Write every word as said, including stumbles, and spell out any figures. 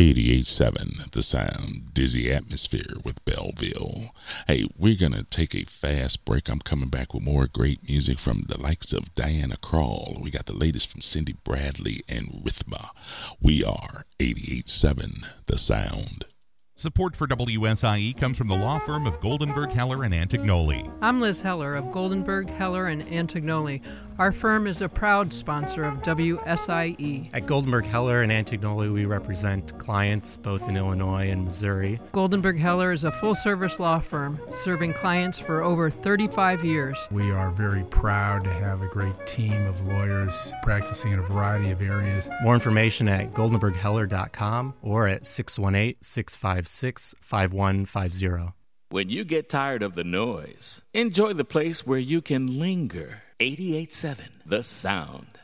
eighty-eight point seven The Sound, Dizzy Atmosphere with Belleville. Hey, we're going to take a fast break. I'm coming back with more great music from the likes of Diana Krall. We got the latest from Cindy Bradley and Rhythma. We are eighty-eight point seven The Sound. Support for W S I E comes from the law firm of Goldenberg, Heller, and Antignoli. I'm Liz Heller of Goldenberg, Heller, and Antignoli. Our firm is a proud sponsor of W S I E. At Goldenberg, Heller, and Antignoli, we represent clients both in Illinois and Missouri. Goldenberg, Heller is a full-service law firm serving clients for over thirty-five years. We are very proud to have a great team of lawyers practicing in a variety of areas. More information at goldenberg heller dot com or at six one eight, six five six, five one five zero. When you get tired of the noise, enjoy the place where you can linger. eighty-eight point seven The Sound.